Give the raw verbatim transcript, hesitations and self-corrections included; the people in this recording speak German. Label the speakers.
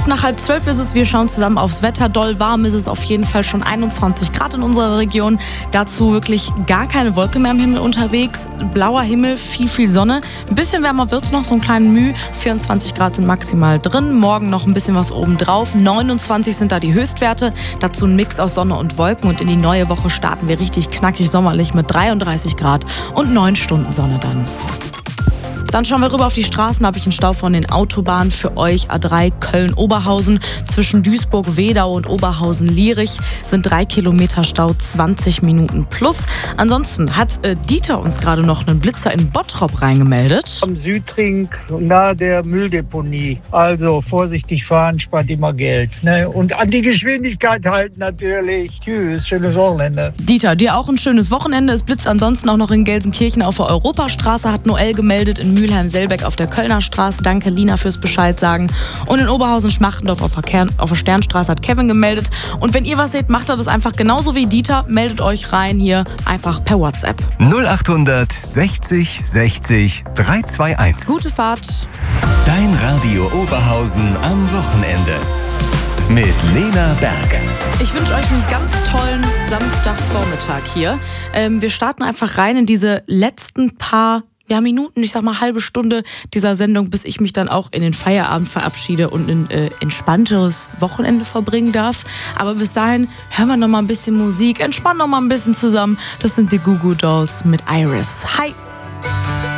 Speaker 1: nach halb zwölf ist es. Wir schauen zusammen aufs Wetter. Doll warm ist es auf jeden Fall, schon einundzwanzig Grad in unserer Region. Dazu wirklich gar keine Wolke mehr am Himmel unterwegs. Blauer Himmel, viel, viel Sonne. Ein bisschen wärmer wird es noch, so einen kleinen Mühe. vierundzwanzig Grad sind maximal drin. Morgen noch ein bisschen was obendrauf. neunundzwanzig sind da die Höchstwerte. Dazu ein Mix aus Sonne und Wolken. Und in die neue Woche starten wir richtig knackig sommerlich mit dreiunddreißig Grad und neun Stunden Sonne dann. Dann schauen wir rüber auf die Straßen. Da habe ich einen Stau von den Autobahnen für euch. A drei Köln-Oberhausen. Zwischen Duisburg-Wedau und Oberhausen-Lierich sind drei Kilometer Stau, zwanzig Minuten plus. Ansonsten hat äh, Dieter uns gerade noch einen Blitzer in Bottrop reingemeldet.
Speaker 2: Am Südring nahe der Mülldeponie. Also vorsichtig fahren, spart immer Geld. Ne? Und an die Geschwindigkeit halten natürlich. Tschüss, schönes Wochenende.
Speaker 1: Dieter, dir auch ein schönes Wochenende. Es blitzt ansonsten auch noch in Gelsenkirchen auf der Europastraße, hat Noel gemeldet. In Mülheim-Selbeck auf der Kölner Straße. Danke, Lina, fürs Bescheid sagen. Und in Oberhausen-Schmachtendorf auf der, Kern, auf der Sternstraße hat Kevin gemeldet. Und wenn ihr was seht, macht er das einfach genauso wie Dieter. Meldet euch rein hier einfach per WhatsApp.
Speaker 3: null achthundert sechzig sechzig dreihunderteinundzwanzig.
Speaker 1: Gute Fahrt.
Speaker 3: Dein Radio Oberhausen am Wochenende. Mit Lena Berg.
Speaker 1: Ich wünsche euch einen ganz tollen Samstagvormittag hier. Ähm, wir starten einfach rein in diese letzten paar Ja, Minuten, ich sag mal halbe Stunde dieser Sendung, bis ich mich dann auch in den Feierabend verabschiede und ein äh, entspannteres Wochenende verbringen darf. Aber bis dahin hören wir noch mal ein bisschen Musik, entspannen noch mal ein bisschen zusammen. Das sind die Goo Goo Dolls mit Iris. Hi!